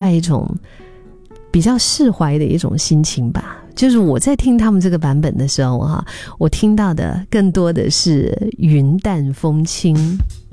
下一种比较释怀的一种心情吧。就是我在听他们这个版本的时候我听到的更多的是云淡风轻。